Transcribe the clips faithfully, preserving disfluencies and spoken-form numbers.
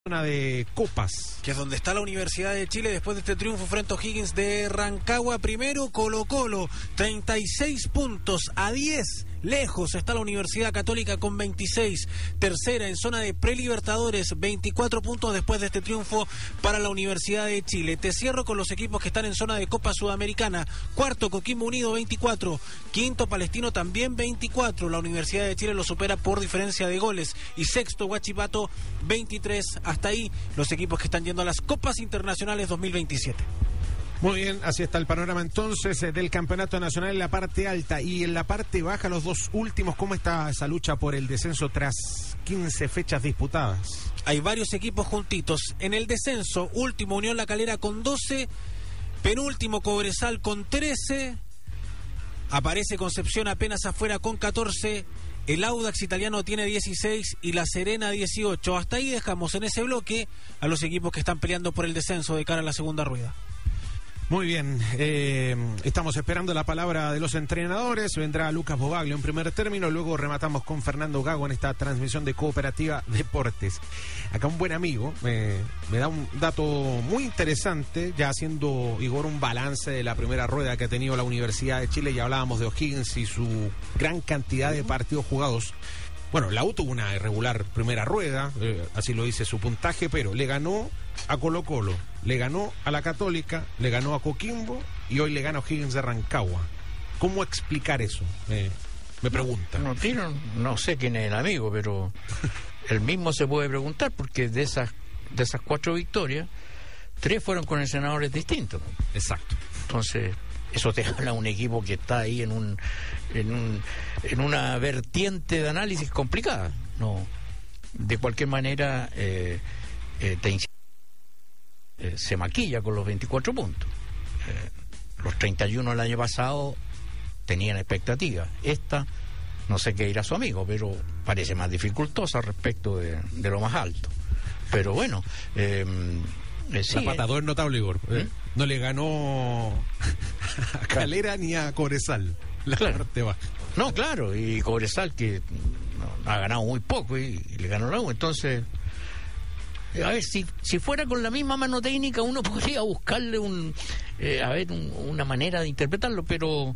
Zona de Copas, que es donde está la Universidad de Chile después de este triunfo frente a O'Higgins de Rancagua. Primero Colo-Colo, treinta y seis puntos a diez, lejos está la Universidad Católica con veintiséis. Tercera en zona de prelibertadores, veinticuatro puntos después de este triunfo para la Universidad de Chile. Te cierro con los equipos que están en zona de Copa Sudamericana. Cuarto Coquimbo Unido, veinticuatro. Quinto Palestino también veinticuatro. La Universidad de Chile lo supera por diferencia de goles. Y sexto Huachipato, veintitrés. Hasta ahí los equipos que están yendo a las Copas Internacionales dos mil veintisiete. Muy bien, así está el panorama entonces eh, del campeonato nacional en la parte alta. Y en la parte baja, los dos últimos, ¿cómo está esa lucha por el descenso tras quince fechas disputadas? Hay varios equipos juntitos. En el descenso, último Unión La Calera con doce, penúltimo Cobresal con trece, aparece Concepción apenas afuera con catorce, el Audax italiano tiene dieciséis y La Serena dieciocho. Hasta ahí dejamos en ese bloque a los equipos que están peleando por el descenso de cara a la segunda rueda. Muy bien, eh, estamos esperando la palabra de los entrenadores. Vendrá Lucas Bobaglio en primer término, luego rematamos con Fernando Gago en esta transmisión de Cooperativa Deportes. Acá un buen amigo me, me da un dato muy interesante, ya haciendo Igor un balance de la primera rueda que ha tenido la Universidad de Chile. Ya hablábamos de O'Higgins y su gran cantidad de partidos jugados. Bueno, la U tuvo una irregular primera rueda, eh, así lo dice su puntaje, pero le ganó a Colo-Colo, le ganó a la Católica, le ganó a Coquimbo y hoy le gana a O'Higgins de Rancagua. ¿Cómo explicar eso? Me, me pregunta. No, no, no sé quién es el amigo, pero él mismo se puede preguntar, porque de esas, de esas cuatro victorias, tres fueron con entrenadores distintos. Exacto. Entonces, eso te habla de un equipo que está ahí en un, en un en una vertiente de análisis complicada. No, de cualquier manera eh, eh, te eh, se maquilla con los veinticuatro puntos. Eh, los treinta y uno el año pasado tenían expectativas. Esta, no sé qué dirá su amigo, pero parece más dificultosa respecto de, de lo más alto. Pero bueno, eh, Eh, sí, Zapatador eh. es notable, Igor. Eh, ¿Mm? No le ganó a Calera ni a Cobresal la claro. parte baja. No, claro, y Cobresal que no, ha ganado muy poco y, y le ganó la U. Entonces, a ver, si si fuera con la misma mano técnica, uno podría buscarle un eh, a ver un, una manera de interpretarlo, pero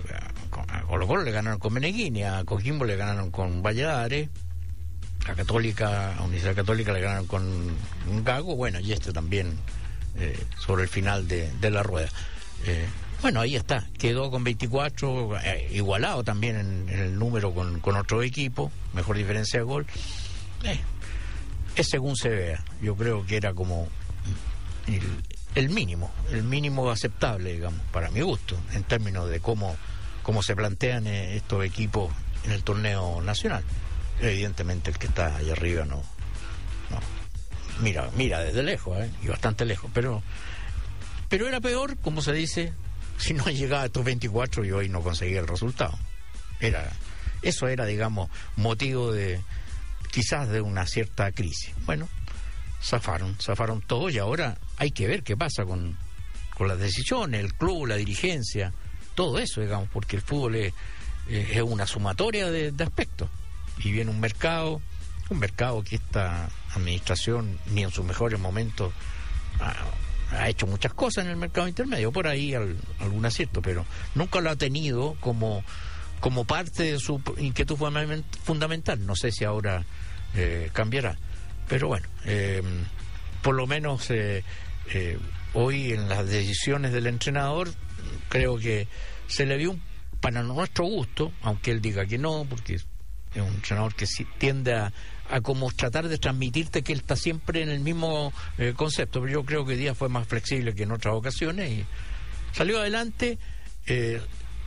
a Colo-Colo le ganaron con Meneghini, a Coquimbo le ganaron con Valladares, a Católica, a Universidad Católica le ganaron con un Gago, bueno, y este también eh, sobre el final de, de la rueda. Eh, bueno, ahí está, quedó con veinticuatro, eh, igualado también en, en el número con, con otro equipo, mejor diferencia de gol. Eh, es según se vea, yo creo que era como el, el mínimo, el mínimo aceptable, digamos, para mi gusto, en términos de cómo, cómo se plantean eh, estos equipos en el torneo nacional. Evidentemente el que está ahí arriba no, no mira, mira desde lejos, ¿eh? Y bastante lejos, pero pero era peor, como se dice, si no llegaba a estos veinticuatro y hoy no conseguía el resultado. Era, eso era, digamos, motivo de quizás de una cierta crisis. Bueno, zafaron, zafaron todo y ahora hay que ver qué pasa con, con las decisiones, el club, la dirigencia, todo eso, digamos, porque el fútbol es, es una sumatoria de, de aspectos. Y viene un mercado, un mercado que esta administración ni en sus mejores momentos ha, ha hecho muchas cosas en el mercado intermedio, por ahí al, algún acierto, pero nunca lo ha tenido como, como parte de su inquietud fundamental. No sé si ahora eh, cambiará, pero bueno, eh, por lo menos eh, eh, hoy en las decisiones del entrenador creo que se le vio un, para nuestro gusto, aunque él diga que no, porque es un entrenador que tiende a, a como tratar de transmitirte que él está siempre en el mismo eh, concepto, pero yo creo que hoy día fue más flexible que en otras ocasiones y salió adelante eh,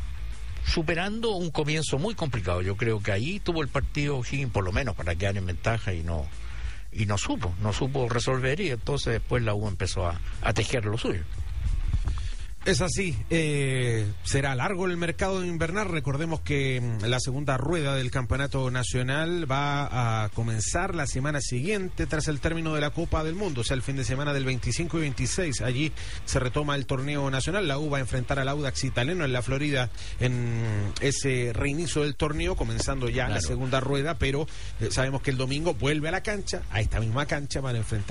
superando un comienzo muy complicado. Yo creo que ahí tuvo el partido O'Higgins por lo menos para quedar en ventaja y no y no supo, no supo resolver, y entonces después la U empezó a, a tejer lo suyo. Es así, eh, será largo el mercado invernal. Recordemos que mm, la segunda rueda del campeonato nacional va a comenzar la semana siguiente tras el término de la Copa del Mundo, o sea, el fin de semana del veinticinco y veintiséis. Allí se retoma el torneo nacional. La U va a enfrentar al Audax Italiano en la Florida en ese reinicio del torneo, comenzando ya claro. la segunda rueda, pero eh, sabemos que el domingo vuelve a la cancha, a esta misma cancha, para enfrentar